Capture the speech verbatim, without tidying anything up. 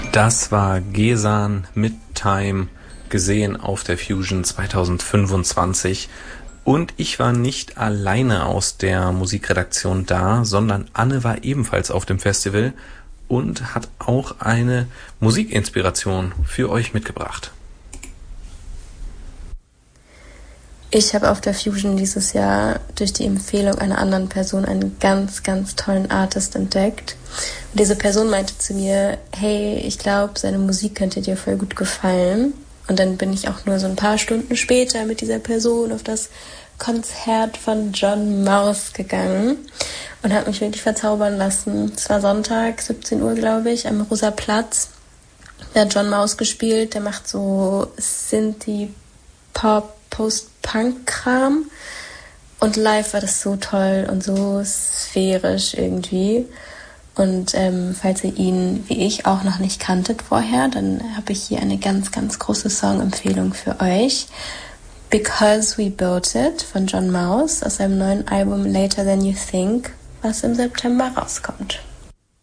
Das war Gesan mit Time, gesehen auf der Fusion zwanzig fünfundzwanzig. Und ich war nicht alleine aus der Musikredaktion da, sondern Anne war ebenfalls auf dem Festival und hat auch eine Musikinspiration für euch mitgebracht. Ich habe auf der Fusion dieses Jahr durch die Empfehlung einer anderen Person einen ganz, ganz tollen Artist entdeckt. Und diese Person meinte zu mir, hey, ich glaube, seine Musik könnte dir voll gut gefallen. Und dann bin ich auch nur so ein paar Stunden später mit dieser Person auf das Konzert von John Maus gegangen und habe mich wirklich verzaubern lassen. Es war Sonntag, siebzehn Uhr, glaube ich, am Rosa Platz. Da hat John Maus gespielt, der macht so Synthie-Pop, Post-Punk-Kram. Und live war das so toll und so sphärisch irgendwie. Und ähm, falls ihr ihn, wie ich, auch noch nicht kanntet vorher, dann habe ich hier eine ganz, ganz große Songempfehlung für euch. Because We Built It von John Maus aus seinem neuen Album Later Than You Think, was im September rauskommt.